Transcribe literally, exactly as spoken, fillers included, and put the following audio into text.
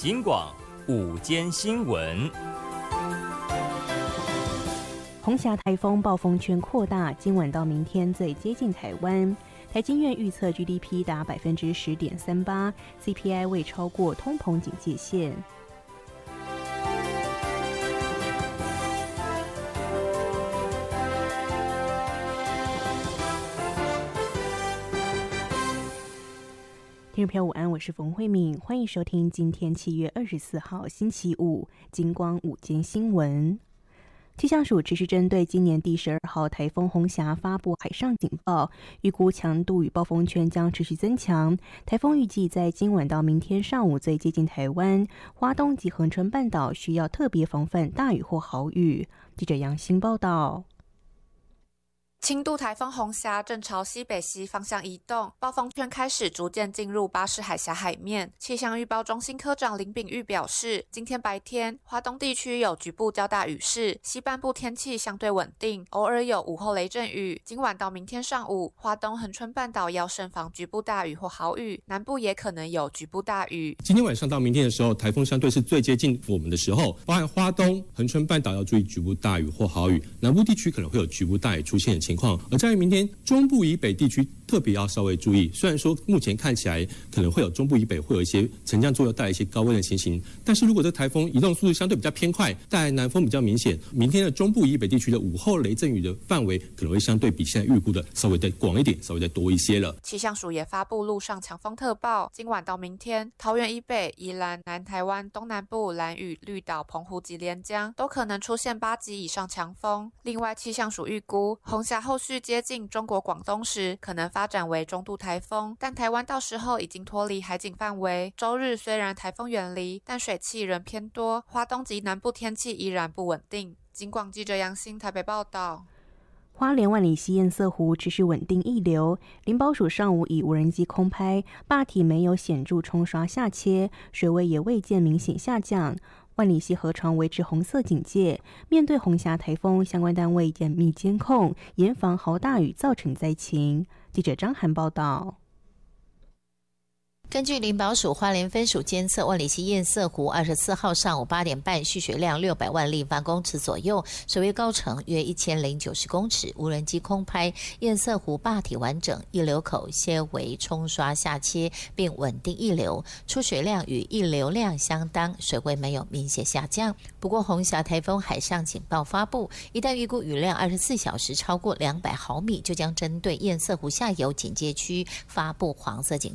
警广午间新闻。 红霞台风暴风圈扩大，今晚到明天最接近台湾。台经院预测 G D P 达百分之十点三八 ，C P I 未超过通膨警戒线。听众朋友午安，我是冯慧敏，欢迎收听今天七月二十四号星期五金光午间新闻。气象署持续针对今年第十二号台风红霞发布海上警报，预估强度与暴风圈将持续增强。台风预计在今晚到明天上午最接近台湾，花东及恒春半岛需要特别防范大雨或豪雨。记者杨欣报道。 轻度台风红霞正朝西北西方向移动，暴风圈开始逐渐进入巴士海峡海面。气象预报中心科长林秉玉表示，今天白天花东地区有局部较大雨势，西半部天气相对稳定，偶尔有午后雷阵雨。今晚到明天上午，花东恒春半岛要慎防局部大雨或豪雨，南部也可能有局部大雨。 今天晚上到明天的时候，台风相对是最接近我们的时候，包含花东、恒春半岛要注意局部大雨或豪雨，南部地区可能会有局部大雨出现的情况。而在于明天中部以北地区特别要稍微注意，虽然说目前看起来可能会有中部以北会有一些沉降作用带来一些高温的情形，但是如果这台风移动速度相对比较偏快，带来南风比较明显，明天的中部以北地区的午后雷阵雨的范围可能会相对比现在预估的稍微再广一点，稍微再多一些了。 气象署也发布陆上强风特报，今晚到明天桃园以北、宜兰、南台湾东南部、兰屿、绿岛、澎湖及连江都可能出现八级以上强风。另外气象署预估红霞后续接近中国广东时可能发展为中度台风，但台湾到时候已经脱离海警范围。周日虽然台风远离，但水汽仍偏多，花东及南部天气依然不稳定。警广记者杨欣台北报道。 花莲万里溪堰塞湖持续稳定溢流，林保署上午以无人机空拍，坝体没有显著冲刷下切，水位也未见明显下降。万里溪河床维持红色警戒，面对红霞台风，相关单位严密监控，严防豪大雨造成灾情。记者张涵报道。 根据林保署花莲分署监测，万里溪堰塞湖二十四号上午八点半蓄水量六百万立方公尺左右，水位高程约一千零九十公尺。无人机空拍堰塞湖坝体完整，溢流口些微冲刷下切，并稳定溢流，出水量与溢流量相当，水位没有明显下降。不过红霞台风海上警报发布，一旦预估雨量二十四小时超过两百毫米，就将针对堰塞湖下游警戒区发布黄色警